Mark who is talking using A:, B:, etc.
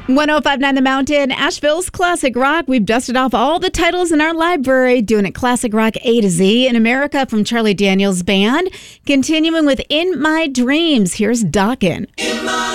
A: 105.9 The Mountain, Asheville's classic rock. We've dusted off all the titles in our library, doing it classic rock A to Z. In America from Charlie Daniels Band. Continuing with In My Dreams, here's Dokken.